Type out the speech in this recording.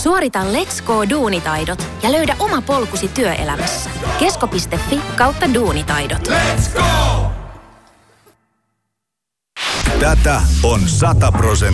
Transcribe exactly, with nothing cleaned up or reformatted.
Suorita Let's Go Duunitaidot ja löydä oma polkusi työelämässä. Kesko piste fi kautta duunitaidot. Let's go! Tätä on sata prosenttia